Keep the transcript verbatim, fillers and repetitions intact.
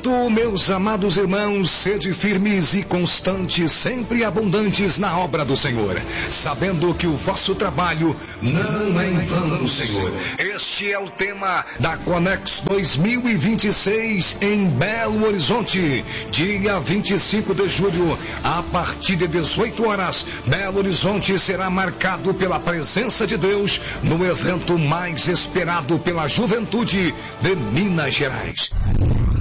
Portanto, meus amados irmãos, sede firmes e constantes, sempre abundantes na obra do Senhor, sabendo que o vosso trabalho não é em vão, Senhor. Este é o tema da Conex dois mil e vinte e seis em Belo Horizonte, dia vinte e cinco de julho, a partir de dezoito horas. Belo Horizonte será marcado pela presença de Deus no evento mais esperado pela juventude de Minas Gerais.